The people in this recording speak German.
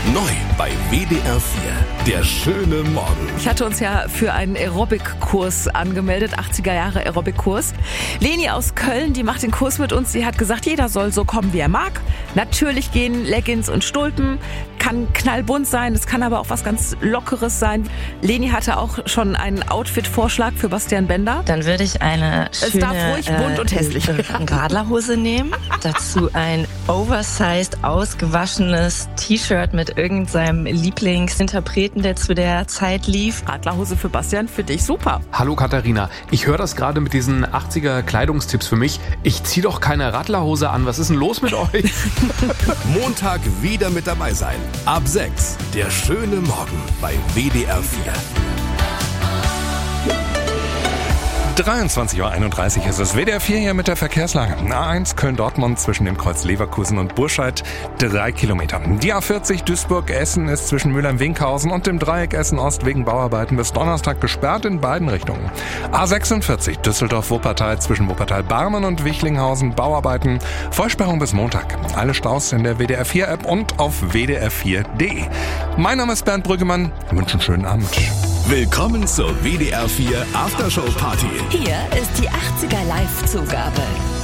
Neu bei WDR 4, der schöne Morgen. Ich hatte uns ja für einen Aerobic-Kurs angemeldet, 80er Jahre Aerobic-Kurs. Leni aus Köln, die macht den Kurs mit uns. Sie hat gesagt, jeder soll so kommen, wie er mag. Natürlich gehen Leggings und Stulpen, kann knallbunt sein, es kann aber auch was ganz Lockeres sein. Leni hatte auch schon einen Outfit-Vorschlag für Bastian Bender. Dann würde ich eine schöne darf ruhig bunt und hässlich Radlerhose nehmen. Dazu ein oversized, ausgewaschenes T-Shirt mit irgendeinem Lieblingsinterpreten, der zu der Zeit lief. Radlerhose für Bastian, für dich super. Hallo Katharina, ich höre das gerade mit diesen 80er Kleidungstipps für mich. Ich ziehe doch keine Radlerhose an, was ist denn los mit euch? Montag wieder mit dabei sein. Ab 6, der schöne Morgen bei WDR 4. 23:31 Uhr ist es. WDR 4 hier mit der Verkehrslage. A1 Köln-Dortmund zwischen dem Kreuz Leverkusen und Burscheid 3 Kilometer. Die A40 Duisburg-Essen ist zwischen Mülheim-Winkhausen und dem Dreieck Essen-Ost wegen Bauarbeiten bis Donnerstag gesperrt in beiden Richtungen. A46 Düsseldorf-Wuppertal zwischen Wuppertal-Barmen und Wichlinghausen Bauarbeiten. Vollsperrung bis Montag. Alle Staus in der WDR 4 App und auf wdr4.de. Mein Name ist Bernd Brüggemann. Ich wünsche einen schönen Abend. Willkommen zur WDR 4 Aftershow Party. Hier ist die 80er Live-Zugabe.